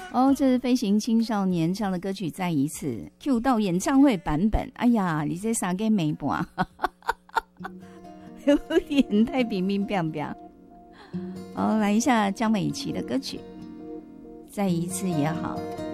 哦，这是飞行青少年唱的歌曲，再一次 Q 到演唱会版本。哎呀，你这三个没播，有点太平平平平。好，来一下江美琪的歌曲，再一次也好。